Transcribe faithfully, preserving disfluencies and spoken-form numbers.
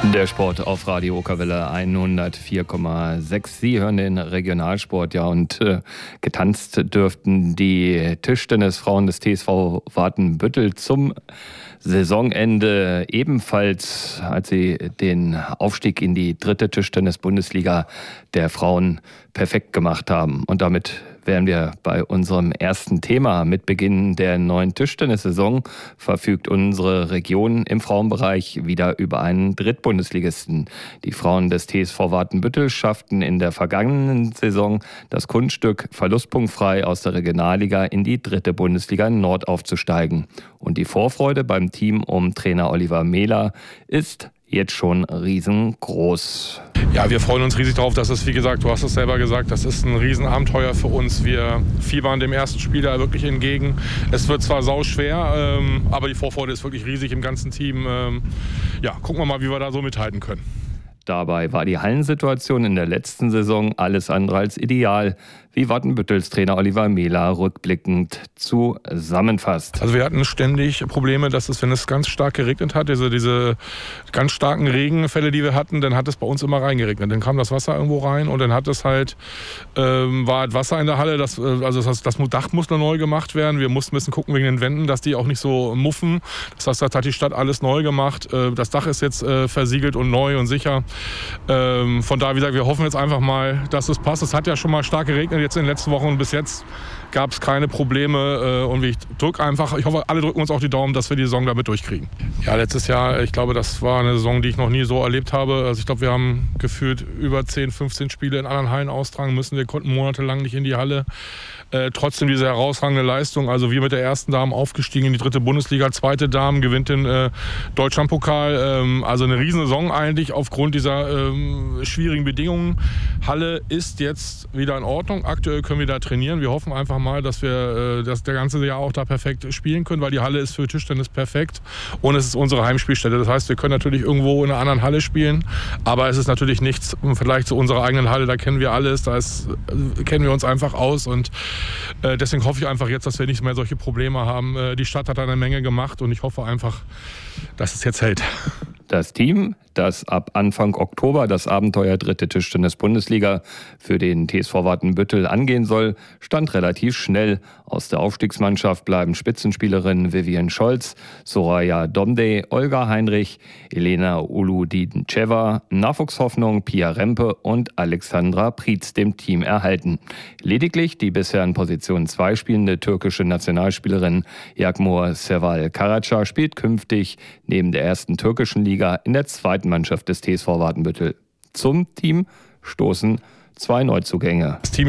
Der Sport auf Radio Okerwelle hundertvier Komma sechs. Sie hören den Regionalsport, ja, und äh, getanzt dürften die Tischtennisfrauen des T S V Watenbüttel zum Saisonende ebenfalls, als sie den Aufstieg in die dritte Tischtennis-Bundesliga der Frauen perfekt gemacht haben. Und damit wären wir bei unserem ersten Thema. Mit Beginn der neuen Tischtennissaison verfügt unsere Region im Frauenbereich wieder über einen Drittbundesligisten. Die Frauen des T S V Watenbüttel schafften in der vergangenen Saison das Kunststück, verlustpunktfrei aus der Regionalliga in die dritte Bundesliga Nord aufzusteigen. Und die Vorfreude beim Team um Trainer Oliver Mehler ist jetzt schon riesengroß. Ja, wir freuen uns riesig darauf, dass es, wie gesagt, du hast es selber gesagt, das ist ein Riesenabenteuer für uns. Wir fiebern dem ersten Spieler wirklich entgegen. Es wird zwar sauschwer, ähm, aber die Vorfreude ist wirklich riesig im ganzen Team. Ähm, ja, gucken wir mal, wie wir da so mithalten können. Dabei war die Hallensituation in der letzten Saison alles andere als ideal, wie Watenbüttels Trainer Oliver Mehler rückblickend zusammenfasst. Also wir hatten ständig Probleme, dass es, wenn es ganz stark geregnet hat, diese, diese ganz starken Regenfälle, die wir hatten, dann hat es bei uns immer reingeregnet. Dann kam das Wasser irgendwo rein und dann hat es halt, ähm, war halt Wasser in der Halle. Das, also das, das Dach musste neu gemacht werden. Wir mussten ein bisschen gucken wegen den Wänden, dass die auch nicht so muffen. Das heißt, das hat die Stadt alles neu gemacht. Das Dach ist jetzt äh, versiegelt und neu und sicher. Ähm, von daher, wie gesagt, wir hoffen jetzt einfach mal, dass es passt. Es hat ja schon mal stark geregnet jetzt in den letzten Wochen und bis jetzt gab es keine Probleme. Äh, und ich drücke einfach, ich hoffe, alle drücken uns auch die Daumen, dass wir die Saison damit durchkriegen. Ja, letztes Jahr, ich glaube, das war eine Saison, die ich noch nie so erlebt habe. Also ich glaube, wir haben gefühlt über zehn, fünfzehn Spiele in anderen Hallen austragen müssen. Wir konnten monatelang nicht in die Halle. Äh, trotzdem diese herausragende Leistung. Also wir mit der ersten Dame aufgestiegen in die dritte Bundesliga. Zweite Dame gewinnt den äh, Deutschlandpokal. Ähm, also eine Riesensaison eigentlich aufgrund dieser ähm, schwierigen Bedingungen. Halle ist jetzt wieder in Ordnung. Aktuell können wir da trainieren. Wir hoffen einfach mal, dass wir äh, dass der ganze Jahr auch da perfekt spielen können, weil die Halle ist für Tischtennis perfekt und es ist unsere Heimspielstätte. Das heißt, wir können natürlich irgendwo in einer anderen Halle spielen, aber es ist natürlich nichts im Vergleich zu unserer eigenen Halle. Da kennen wir alles, da ist, äh, kennen wir uns einfach aus und äh, deswegen hoffe ich einfach jetzt, dass wir nicht mehr solche Probleme haben. Äh, die Stadt hat eine Menge gemacht und ich hoffe einfach, dass es jetzt hält. Das Team, das ab Anfang Oktober das Abenteuer dritte Tischtennis-Bundesliga für den T S V Watenbüttel angehen soll, stand relativ schnell. Aus der Aufstiegsmannschaft bleiben Spitzenspielerinnen Vivian Scholz, Soraya Domdey, Olga Heinrich, Elena Uludincheva, Nachwuchshoffnung Pia Rempe und Alexandra Prietz dem Team erhalten. Lediglich die bisher in Position zwei spielende türkische Nationalspielerin Yakmur Seval Karaca spielt künftig neben der ersten türkischen Liga in der zweiten Mannschaft des T S V Watenbüttel. Zum Team stoßen zwei Neuzugänge. Das Team